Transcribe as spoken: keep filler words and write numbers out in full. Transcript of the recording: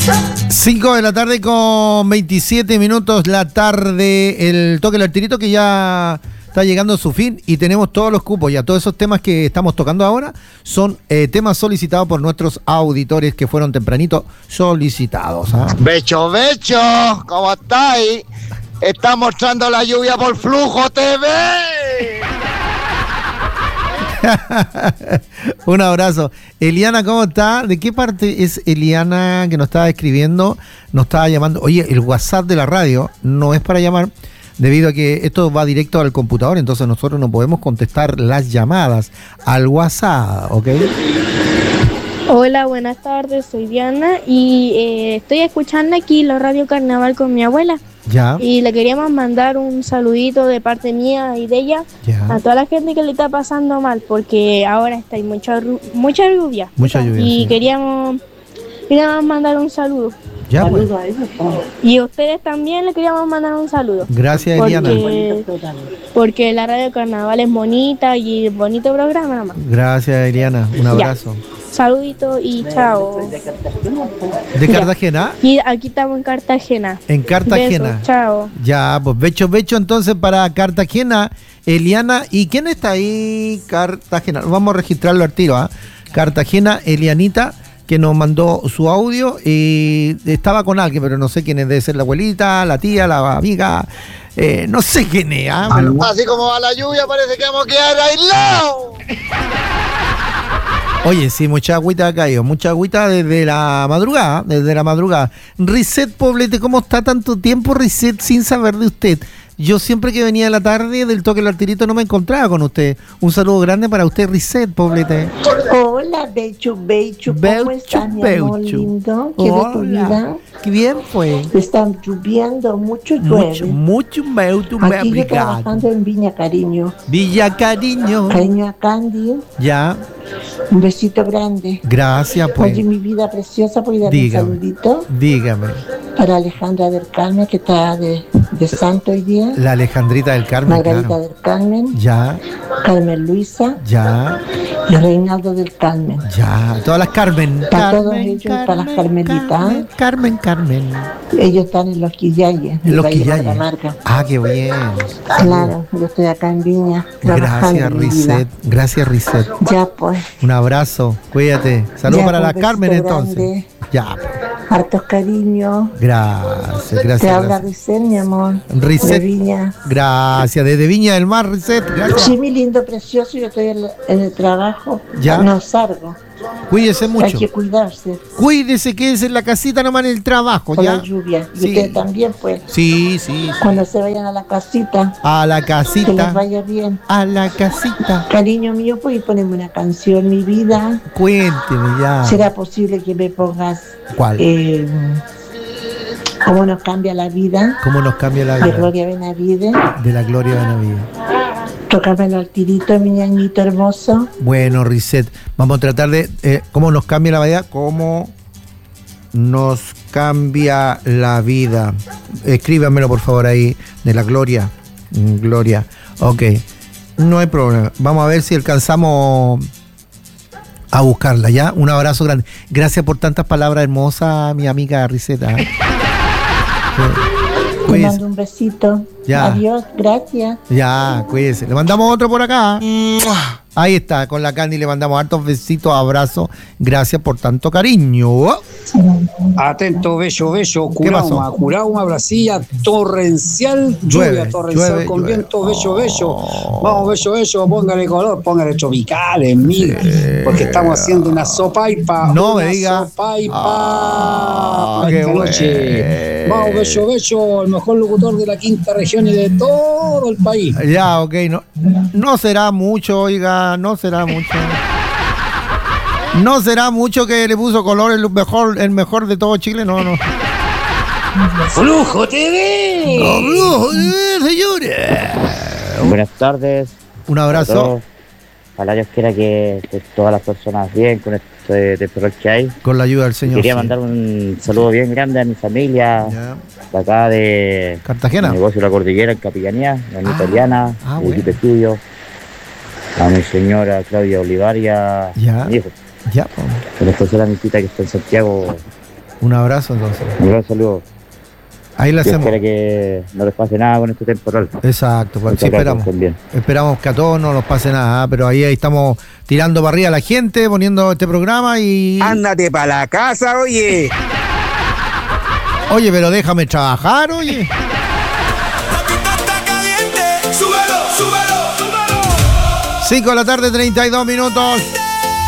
cinco de la tarde con veintisiete minutos la tarde, el toque del artirito que ya está llegando a su fin y tenemos todos los cupos ya. Todos esos temas que estamos tocando ahora son eh, temas solicitados por nuestros auditores que fueron tempranito solicitados. ¿Ah? Becho, Becho, ¿cómo estáis? Está mostrando la lluvia por Flujo T V. Un abrazo. Eliana, ¿cómo está? ¿De qué parte es Eliana que nos estaba escribiendo? Nos estaba llamando. Oye, el WhatsApp de la radio no es para llamar, debido a que esto va directo al computador, entonces nosotros no podemos contestar las llamadas al WhatsApp, ¿ok? Hola, buenas tardes, soy Diana y eh, estoy escuchando aquí la Radio Carnaval con mi abuela. Ya. Y le queríamos mandar un saludito de parte mía y de ella Ya. a toda la gente que le está pasando mal, porque ahora está hay mucha, ru- mucha lluvia. Mucha lluvia, Y sí. queríamos, queríamos mandar un saludo. Ya, pues. Y a ustedes también le queríamos mandar un saludo. Gracias, Eliana. Porque, porque la Radio Carnaval es bonita y es bonito programa nomás. Gracias, Eliana. Un abrazo. Saludito y chao. ¿De Cartagena? Y aquí estamos en Cartagena. En Cartagena. Besos, chao. Ya, pues becho, becho entonces para Cartagena, Eliana. ¿Y quién está ahí? Cartagena. Vamos a registrarlo al tiro, ¿ah? Cartagena, Elianita, que nos mandó su audio y estaba con alguien, pero no sé quién es, debe ser la abuelita, la tía, la amiga, eh, no sé quién es, ¿ah? Pero- Así como va la lluvia, parece que vamos a quedar aislados. Oye, sí, mucha agüita ha caído, mucha agüita desde la madrugada, desde la madrugada. Reset Poblete, ¿cómo está tanto tiempo Reset sin saber de usted? Yo siempre que venía de la tarde del toque del artirito no me encontraba con usted. Un saludo grande para usted, Reset Poblete. Hola, Bechu, Bechu, ¿cómo Bechu, estás, mi amor Bechu. lindo? ¿Qué de tu Hola. vida? Qué bien fue. Está lloviendo, mucho llueve. Mucho, mucho, mucho, Aquí yo obrigado. trabajando en Viña Cariño. Villa Cariño. Cariño a Candy, Ya, un besito grande. gracias pues. Oye, mi vida preciosa, ¿puedo darle un Dígame. saludito Dígame. para Alejandra del Carmen, que está de, de santo hoy día? La Alejandrita del Carmen, Margarita claro. del Carmen, Ya, Carmen Luisa ya, y Reinaldo del Carmen. ya. Todas las Carmen. Para todos Carmen, ellos, para las Carmen, Carmelitas. Carmen, Carmen, Carmen. Ellos están en Los Quillayes, en Los el Valle de Quillayes. Catamarca. Ah, qué bien. Claro, yo estoy acá en Viña trabajando. Gracias, mi vida. Reset. Gracias, Reset. Ya pues, Un abrazo. Cuídate. Saludos Ya, para la pues, Carmen besito entonces. grande. Ya. hartos cariños. Gracias, Te gracias. habla gracias. Reset, mi amor. Reset. De Viña. Gracias, desde Viña del Mar, Reset. Gracias. Sí, mi lindo, precioso, yo estoy en, en el trabajo. Ya. No salgo. Cuídese Hay mucho. que cuidarse Cuídese, quédese en la casita nomás en el trabajo, con ¿ya? la lluvia. Y Sí. ustedes también, pues. Sí, sí. Cuando se vayan a la casita, A la que les casita. vaya bien. A la casita. Cariño mío, pues ponerme una canción, mi vida. Cuénteme ya. ¿Será posible que me pongas ¿Cuál? eh, cómo nos cambia la vida? ¿Cómo nos cambia la De vida? Gloria Benavides. De la gloria de Navidad. Tócame el tirito, mi ñañito hermoso. Bueno, Reset, vamos a tratar de... eh, ¿Cómo nos cambia la vida? ¿Cómo nos cambia la vida? Escríbamelo, por favor, ahí, de la gloria. Mm, Gloria. Ok. No hay problema. Vamos a ver si alcanzamos a buscarla, ¿ya? Un abrazo grande. Gracias por tantas palabras hermosas, mi amiga Riseta. Sí. Te Cuídese. mando un besito. Ya. Adiós, gracias. Ya, cuídese. Le mandamos otro por acá. Ahí está, con la Candy le mandamos hartos besitos, abrazos. Gracias por tanto cariño. Atento, bello, bello, ¿Qué pasó? Curauma, Curauma, Brasilia, torrencial, lluvia, Llueve, torrencial llueve, con llueve. viento, bello, bello. Oh. Vamos, bello, bello, póngale color, póngale tropicales, mira, porque estamos haciendo una sopaipa. No una me diga. Sopaipa. Ah, esta qué noche. bueno. Vamos, bello, bello, el mejor locutor de la quinta región y de todo el país. Ya, ok. No, no será mucho, oiga, no será mucho. No será mucho que le puso color el mejor, el mejor de todo Chile, no, no. ¡Flujo T V! ¡Oh, señores! Buenas tardes. Un a abrazo. todos. Ojalá Dios quiera que estén todas las personas bien con este temporal que hay. Con la ayuda del Señor. Quería sí. mandar un saludo bien grande a mi familia Ya. de acá de Cartagena. Negocio La Cordillera en Capillanía, a mi Ah, italiana, ah, el bueno. equipo estudio, a mi señora Claudia Olivaria, Ya. mi hijo, Ya, po. en especial a mi tita que está en Santiago Un abrazo entonces. Un gran saludo. Ahí la Dios hacemos. quiera que no les pase nada con este temporal. Exacto, pues, Muchas sí, esperamos. gracias también. Esperamos que a todos no nos pase nada, ¿eh? Pero ahí, ahí estamos tirando para arriba a la gente, poniendo este programa y... Ándate para la casa, oye. Oye, pero déjame trabajar, oye. cinco de la tarde, treinta y dos minutos.